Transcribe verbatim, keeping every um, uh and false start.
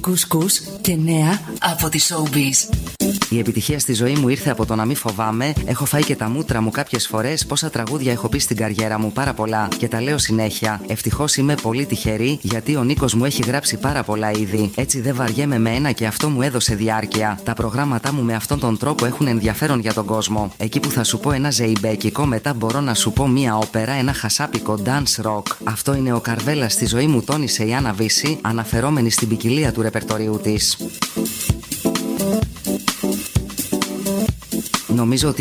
κουσκούς και νέα από τη Showbiz. Η επιτυχία στη ζωή μου ήρθε από το να μην φοβάμαι. Έχω φάει και τα μούτρα μου κάποιες φορές. Πόσα τραγούδια έχω πει στην καριέρα μου, πάρα πολλά. Και τα λέω συνέχεια. Ευτυχώς είμαι πολύ τυχερή, γιατί ο Νίκος μου έχει γράψει πάρα πολλά ήδη. Έτσι δεν βαριέμαι με ένα και αυτό μου έδωσε διάρκεια. Τα προγράμματά μου με αυτόν τον τρόπο έχουν ενδιαφέρον για τον κόσμο. Εκεί που θα σου πω ένα ζεϊμπέκικο, μετά μπορώ να σου πω μία όπερα, ένα χασάπικο dance rock. Αυτό είναι ο Καρβέλας στη ζωή μου, τόνισε η Άννα Βύση, αναφερόμενη στην ποικιλία του ρεπερτορίου της. Νομίζω ότι